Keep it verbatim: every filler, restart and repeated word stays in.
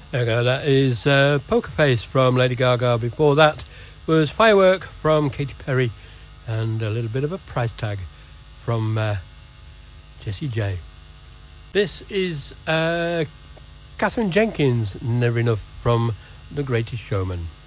Okay, that is uh, Poker Face from Lady Gaga. Before that was Firework from Katy Perry, and a little bit of a price tag from uh, Jessie J. This is uh, Catherine Jenkins, Never Enough from The Greatest Showman.